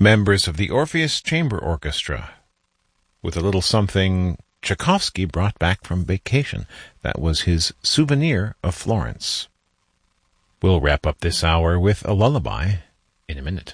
members of the Orpheus Chamber Orchestra with a little something Tchaikovsky brought back from vacation. That was his Souvenir of Florence. We'll wrap up this hour with a lullaby in a minute.